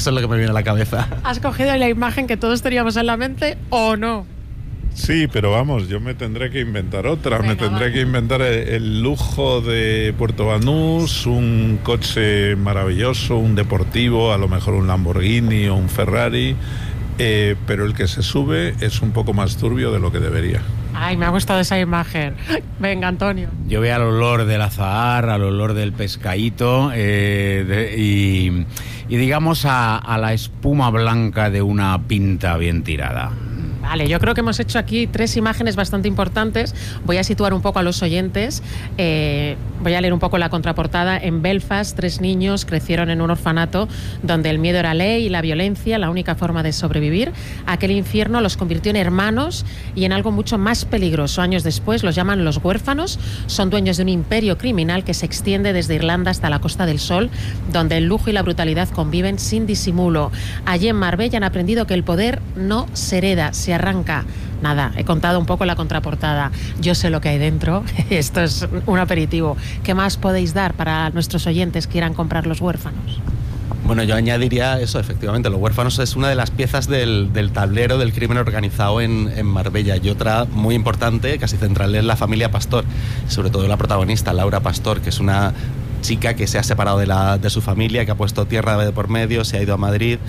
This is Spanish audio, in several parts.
Eso es lo que me viene a la cabeza. ¿Has cogido la imagen que todos teníamos en la mente o no? Sí, pero vamos, yo me tendré que inventar otra. Venga, me tendré vale. que inventar el lujo de Puerto Banús, un coche maravilloso, un deportivo, a lo mejor un Lamborghini o un Ferrari, pero el que se sube es un poco más turbio de lo que debería. Ay, me ha gustado esa imagen. Venga, Antonio. Yo voy al olor del azahar, al olor del pescadito y digamos a la espuma blanca de una pinta bien tirada. Vale, yo creo que hemos hecho aquí 3 imágenes bastante importantes. Voy a situar un poco a los oyentes. Voy a leer un poco la contraportada. En Belfast, 3 niños crecieron en un orfanato donde el miedo era ley y la violencia la única forma de sobrevivir. Aquel infierno los convirtió en hermanos y en algo mucho más peligroso. Años después los llaman los huérfanos. Son dueños de un imperio criminal que se extiende desde Irlanda hasta la Costa del Sol, donde el lujo y la brutalidad conviven sin disimulo. Allí en Marbella han aprendido que el poder no se hereda, se arranca. Nada, he contado un poco la contraportada. Yo sé lo que hay dentro. Esto es un aperitivo. ¿Qué más podéis dar para nuestros oyentes que quieran comprar Los Huérfanos? Bueno, yo añadiría eso, efectivamente, Los Huérfanos es una de las piezas del tablero del crimen organizado en Marbella, y otra muy importante, casi central, es la familia Pastor, sobre todo la protagonista, Laura Pastor, que es una chica que se ha separado de su familia, que ha puesto tierra de por medio, se ha ido a Madrid,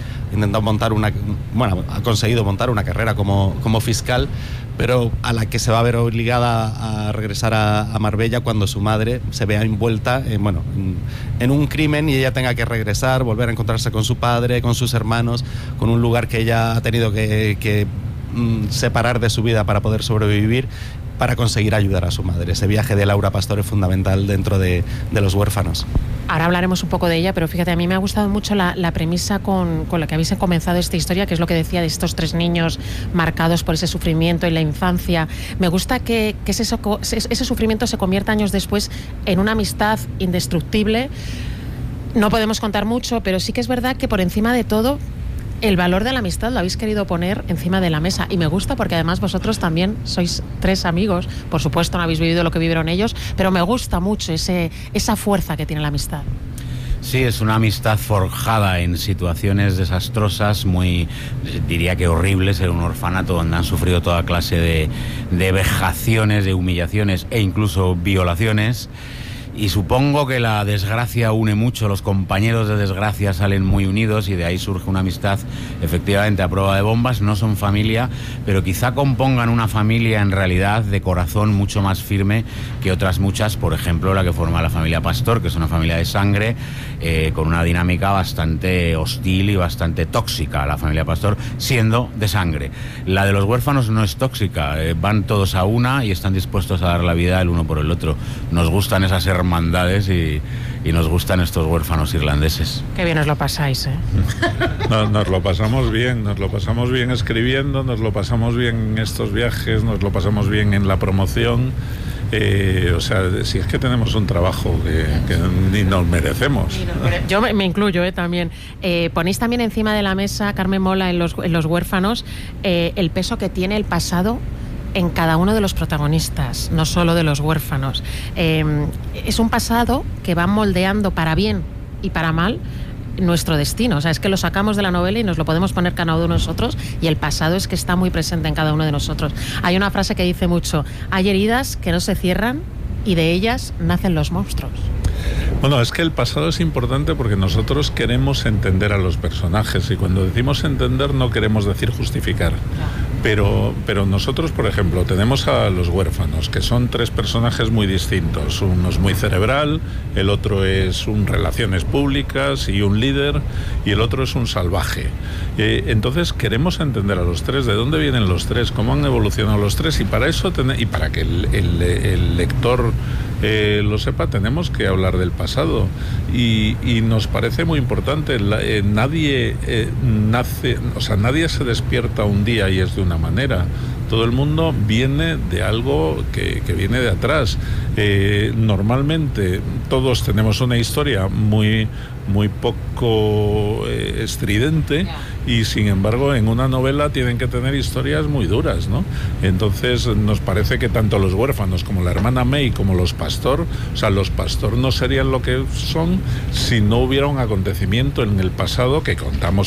ha conseguido montar una carrera como fiscal, pero a la que se va a ver obligada a regresar a Marbella cuando su madre se vea envuelta en un crimen y ella tenga que regresar, volver a encontrarse con su padre, con sus hermanos, con un lugar que ella ha tenido que separar de su vida para poder sobrevivir, para conseguir ayudar a su madre. Ese viaje de Laura Pastor es fundamental dentro de Los Huérfanos. Ahora hablaremos un poco de ella, pero fíjate, a mí me ha gustado mucho la premisa con la que habéis comenzado esta historia, que es lo que decía de estos 3 niños marcados por ese sufrimiento en la infancia. Me gusta que ese sufrimiento se convierta años después en una amistad indestructible. No podemos contar mucho, pero sí que es verdad que por encima de todo el valor de la amistad lo habéis querido poner encima de la mesa, y me gusta porque además vosotros también sois 3 amigos. Por supuesto no habéis vivido lo que vivieron ellos, pero me gusta mucho esa fuerza que tiene la amistad. Sí, es una amistad forjada en situaciones desastrosas, diría que horribles, en un orfanato donde han sufrido toda clase de vejaciones, de humillaciones e incluso violaciones. Y supongo que la desgracia une mucho, los compañeros de desgracia salen muy unidos y de ahí surge una amistad efectivamente a prueba de bombas. No son familia, pero quizá compongan una familia en realidad de corazón mucho más firme que otras muchas, por ejemplo la que forma la familia Pastor, que es una familia de sangre, con una dinámica bastante hostil y bastante tóxica, la familia Pastor siendo de sangre. La de Los Huérfanos no es tóxica, van todos a una y están dispuestos a dar la vida el uno por el otro. Nos gustan esas hermandades y nos gustan estos huérfanos irlandeses. Qué bien os lo pasáis, ¿eh? Nos lo pasamos bien escribiendo, nos lo pasamos bien en estos viajes, nos lo pasamos bien en la promoción. Si es que tenemos un trabajo que ni nos merecemos. Yo me incluyo también. Ponéis también encima de la mesa, Carmen Mola, en los Huérfanos, el peso que tiene el pasado en cada uno de los protagonistas, no solo de Los Huérfanos. Es un pasado que va moldeando para bien y para mal nuestro destino. O sea, es que lo sacamos de la novela y nos lo podemos poner cada uno de nosotros, y el pasado es que está muy presente en cada uno de nosotros. Hay una frase que dice mucho: hay heridas que no se cierran y de ellas nacen los monstruos. Bueno, es que el pasado es importante porque nosotros queremos entender a los personajes, y cuando decimos entender no queremos decir justificar. Pero nosotros, por ejemplo, tenemos a Los Huérfanos, que son 3 personajes muy distintos. Uno es muy cerebral, el otro es un relaciones públicas y un líder, y el otro es un salvaje. Entonces queremos entender a los 3, de dónde vienen los 3, cómo han evolucionado los 3, y para eso y para que el lector lo sepa, tenemos que hablar del pasado, y nos parece muy importante. Nadie nadie se despierta un día y es de una manera. Todo el mundo viene de algo que viene de atrás. Normalmente todos tenemos una historia muy poco estridente, y sin embargo en una novela tienen que tener historias muy duras, ¿no? Entonces nos parece que tanto Los Huérfanos como la hermana May como los Pastor, los Pastor no serían lo que son si no hubiera un acontecimiento en el pasado que contamos